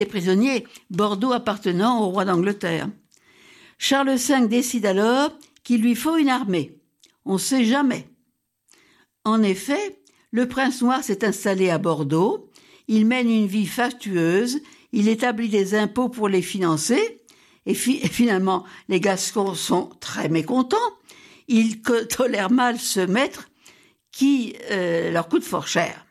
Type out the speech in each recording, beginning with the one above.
des prisonniers, Bordeaux appartenant au roi d'Angleterre. Charles V décide alors qu'il lui faut une armée. On ne sait jamais. En effet, le prince noir s'est installé à Bordeaux, il mène une vie fastueuse, il établit des impôts pour les financer, et finalement les Gascons sont très mécontents, ils tolèrent mal ce maître qui leur coûte fort cher.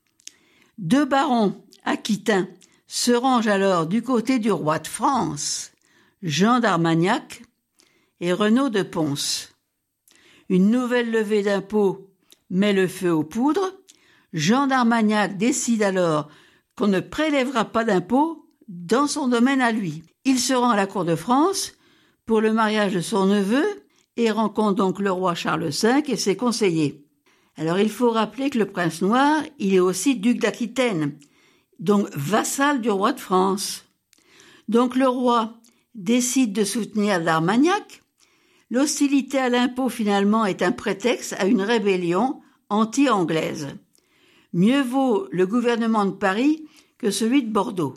2 barons aquitains se rangent alors du côté du roi de France, Jean d'Armagnac et Renaud de Pons. Une nouvelle levée d'impôts met le feu aux poudres. Jean d'Armagnac décide alors qu'on ne prélèvera pas d'impôts dans son domaine à lui. Il se rend à la cour de France pour le mariage de son neveu et rencontre donc le roi Charles V et ses conseillers. Alors il faut rappeler que le prince noir, il est aussi duc d'Aquitaine, donc vassal du roi de France. Donc le roi décide de soutenir d'Armagnac. L'hostilité à l'impôt finalement est un prétexte à une rébellion anti-anglaise. Mieux vaut le gouvernement de Paris que celui de Bordeaux.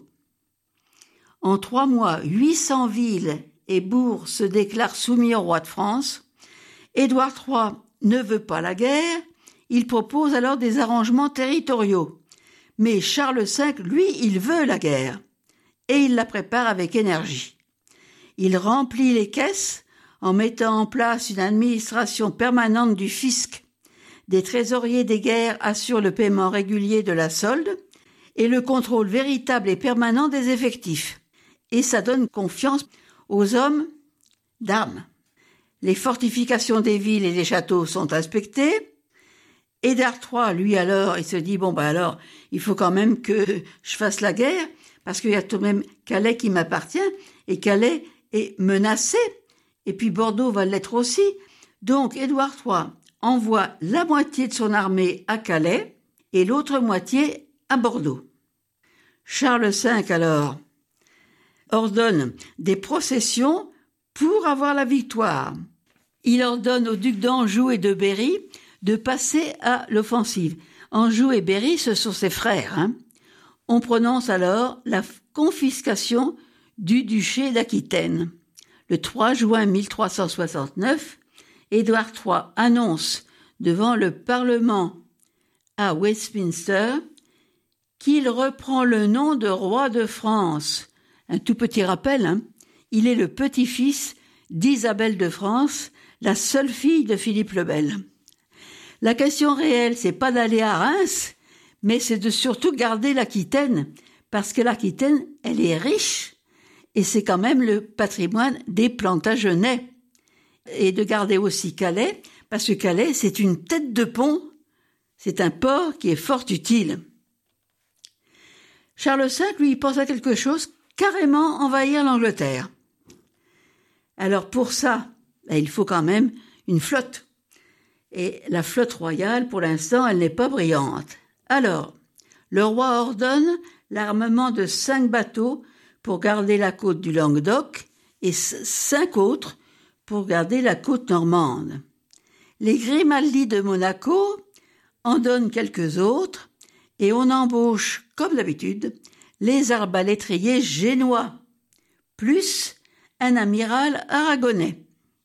En 3 mois, 800 villes et bourgs se déclarent soumis au roi de France. Édouard III ne veut pas la guerre, il propose alors des arrangements territoriaux. Mais Charles V, lui, il veut la guerre. Et il la prépare avec énergie. Il remplit les caisses en mettant en place une administration permanente du fisc. Des trésoriers des guerres assurent le paiement régulier de la solde et le contrôle véritable et permanent des effectifs. Et ça donne confiance aux hommes d'armes. Les fortifications des villes et des châteaux sont inspectées. Édouard III, lui alors, il se dit, alors, il faut quand même que je fasse la guerre, parce qu'il y a tout de même Calais qui m'appartient, et Calais est menacé, et puis Bordeaux va l'être aussi. Donc Édouard III envoie la moitié de son armée à Calais, et l'autre moitié à Bordeaux. Charles V, alors, ordonne des processions pour avoir la victoire. Il ordonne aux ducs d'Anjou et de Berry de passer à l'offensive. Anjou et Berry, ce sont ses frères. On prononce alors la confiscation du duché d'Aquitaine. Le 3 juin 1369, Édouard III annonce devant le Parlement à Westminster qu'il reprend le nom de roi de France. Un tout petit rappel, il est le petit-fils d'Isabelle de France, la seule fille de Philippe le Bel. La question réelle, c'est pas d'aller à Reims, mais c'est de surtout garder l'Aquitaine, parce que l'Aquitaine, elle est riche, et c'est quand même le patrimoine des Plantagenets. Et de garder aussi Calais, parce que Calais, c'est une tête de pont, c'est un port qui est fort utile. Charles V, lui, il pense à quelque chose, carrément envahir l'Angleterre. Alors pour ça, il faut quand même une flotte. Et la flotte royale, pour l'instant, elle n'est pas brillante. Alors, le roi ordonne l'armement de 5 bateaux pour garder la côte du Languedoc et 5 autres pour garder la côte normande. Les Grimaldi de Monaco en donnent quelques autres et on embauche, comme d'habitude, les arbalétriers génois, plus un amiral aragonais.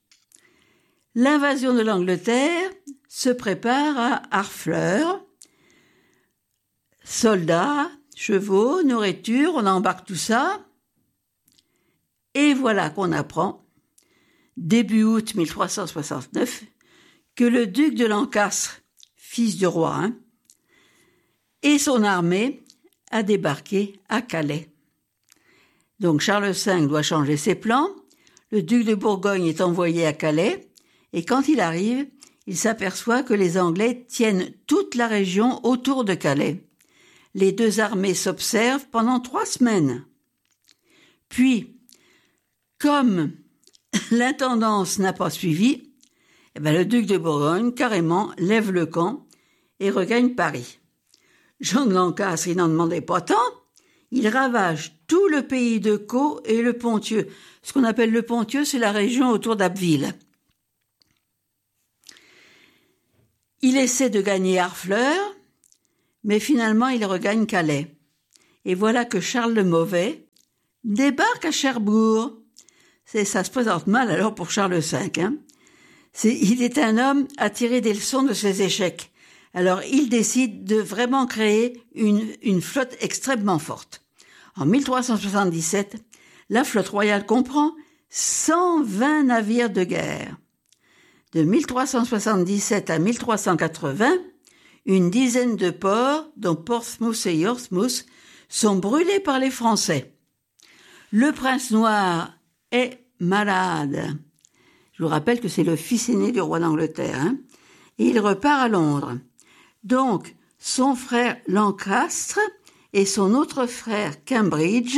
L'invasion de l'Angleterre se prépare à Harfleur. Soldats, chevaux, nourriture, on embarque tout ça. Et voilà qu'on apprend, début août 1369, que le duc de Lancastre, fils du roi, et son armée a débarqué à Calais. Donc Charles V doit changer ses plans, le duc de Bourgogne est envoyé à Calais, et quand il arrive, il s'aperçoit que les Anglais tiennent toute la région autour de Calais. Les 2 armées s'observent pendant 3 semaines. Puis, comme l'intendance n'a pas suivi, le duc de Bourgogne, carrément, lève le camp et regagne Paris. Jean de Lancastre, il n'en demandait pas tant. Il ravage tout le pays de Caux et le Ponthieu. Ce qu'on appelle le Ponthieu, c'est la région autour d'Abbeville. Il essaie de gagner Harfleur, mais finalement il regagne Calais. Et voilà que Charles le Mauvais débarque à Cherbourg. Ça se présente mal alors pour Charles V. Il est un homme à tirer des leçons de ses échecs. Alors il décide de vraiment créer une flotte extrêmement forte. En 1377, la flotte royale comprend 120 navires de guerre. De 1377 à 1380, une dizaine de ports, dont Portsmouth et Yarmouth, sont brûlés par les Français. Le prince noir est malade. Je vous rappelle que c'est le fils aîné du roi d'Angleterre, et il repart à Londres. Donc, son frère Lancastre et son autre frère Cambridge,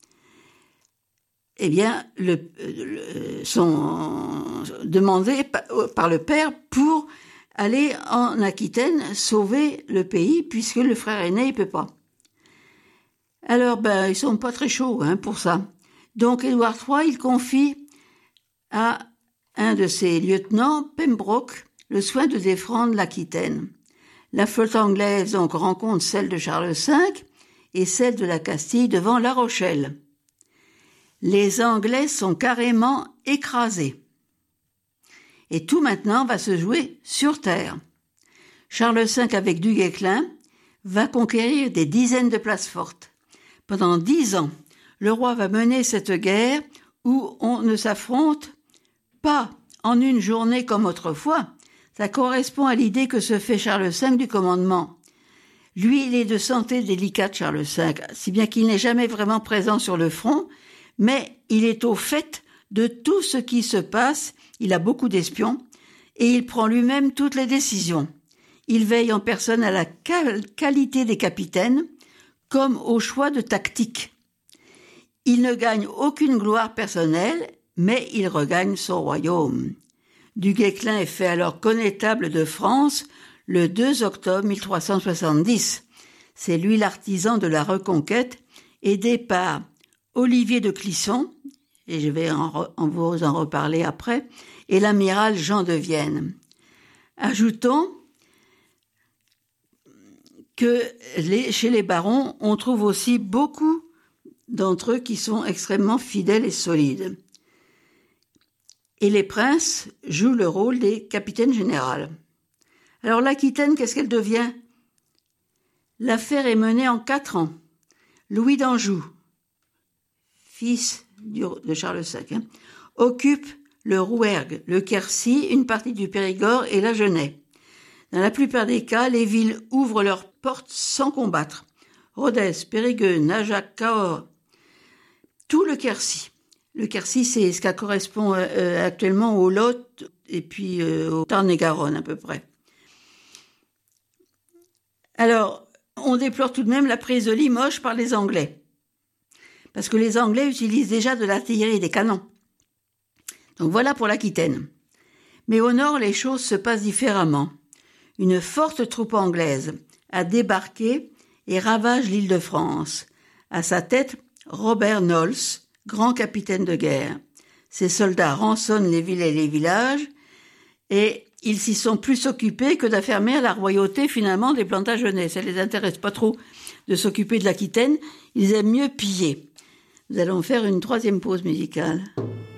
sont demandés par le père pour aller en Aquitaine sauver le pays, puisque le frère aîné il peut pas. Alors, ils sont pas très chauds pour ça. Donc, Édouard III, il confie à un de ses lieutenants, Pembroke, le soin de défendre l'Aquitaine. La flotte anglaise donc rencontre celle de Charles V et celle de la Castille devant La Rochelle. Les Anglais sont carrément écrasés. Et tout maintenant va se jouer sur terre. Charles V, avec Du Guesclin, va conquérir des dizaines de places fortes. Pendant 10 ans, le roi va mener cette guerre où on ne s'affronte pas en une journée comme autrefois. Ça correspond à l'idée que se fait Charles V du commandement. Lui, il est de santé délicate, Charles V, si bien qu'il n'est jamais vraiment présent sur le front, mais il est au fait de tout ce qui se passe, il a beaucoup d'espions, et il prend lui-même toutes les décisions. Il veille en personne à la qualité des capitaines, comme au choix de tactique. Il ne gagne aucune gloire personnelle, mais il regagne son royaume. Du Guesclin est fait alors connétable de France le 2 octobre 1370. C'est lui l'artisan de la reconquête, aidé par Olivier de Clisson, et je vais vous en reparler après, et l'amiral Jean de Vienne. Ajoutons que chez les barons, on trouve aussi beaucoup d'entre eux qui sont extrêmement fidèles et solides. Et les princes jouent le rôle des capitaines généraux. Alors l'Aquitaine, qu'est-ce qu'elle devient? L'affaire est menée en 4 ans. Louis d'Anjou, fils de Charles V, occupe le Rouergue, le Quercy, une partie du Périgord et la Genève. Dans la plupart des cas, les villes ouvrent leurs portes sans combattre. Rodez, Périgueux, Najac, Cahors, tout le Quercy. Le Quercy, c'est ce qui correspond actuellement au Lot et puis au Tarn-et-Garonne à peu près. Alors, on déplore tout de même la prise de Limoges par les Anglais. Parce que les Anglais utilisent déjà de l'artillerie et des canons. Donc voilà pour l'Aquitaine. Mais au nord, les choses se passent différemment. Une forte troupe anglaise a débarqué et ravage l'île de France. À sa tête, Robert Knowles, grand capitaine de guerre. Ses soldats rançonnent les villes et les villages et ils s'y sont plus occupés que d'affermir la royauté finalement des Plantagenets. Ça les intéresse pas trop de s'occuper de l'Aquitaine, ils aiment mieux piller. Nous allons faire une 3e pause musicale.